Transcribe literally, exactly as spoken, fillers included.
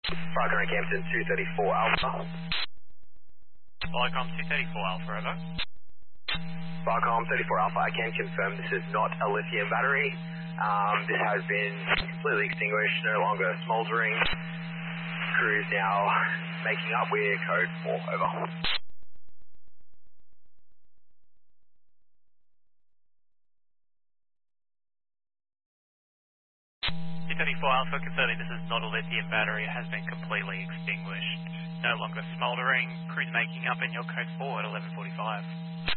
Falcon and Campton two thirty-four Alpha. Viacom two thirty-four Alpha, over. Falcon thirty-four Alpha, I can confirm this is not a lithium battery. Um, this has been completely extinguished, no longer smouldering. Crew is now making up with code four, over. two thirty-four Alpha, confirming this is not a lithium battery. It has been completely extinguished. No longer smouldering. Crew's making up in your code four at eleven forty-five.